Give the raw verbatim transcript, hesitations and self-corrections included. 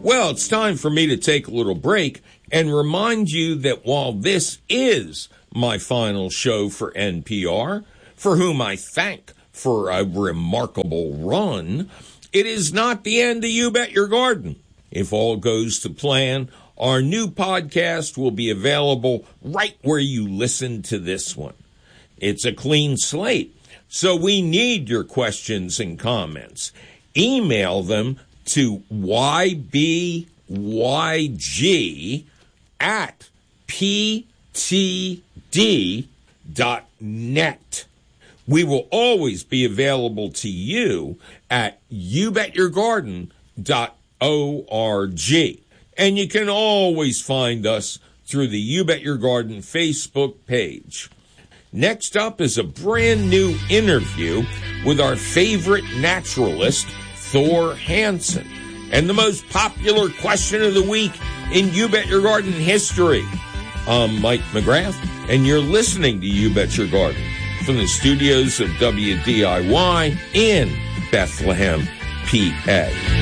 Well, it's time for me to take a little break and remind you that while this is my final show for N P R, for whom I thank for a remarkable run, it is not the end of You Bet Your Garden. If all goes to plan, our new podcast will be available right where you listen to this one. It's a clean slate, so we need your questions and comments. Email them to y b y g at p t d dot net. We will always be available to you at you bet your garden dot org. And you can always find us through the You Bet Your Garden Facebook page. Next up is a brand new interview with our favorite naturalist, Thor Hansen, and the most popular question of the week in You Bet Your Garden history. I'm Mike McGrath, and you're listening to You Bet Your Garden from the studios of W D I Y in Bethlehem, P A.